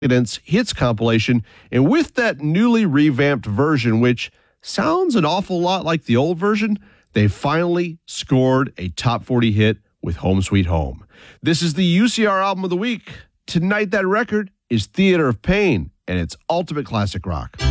Decadence Hits compilation, and with that newly revamped version, which sounds an awful lot like the old version, they finally scored a top 40 hit with Home Sweet Home. This is the UCR album of the week. Tonight, that record is Theater of Pain, and it's ultimate classic rock.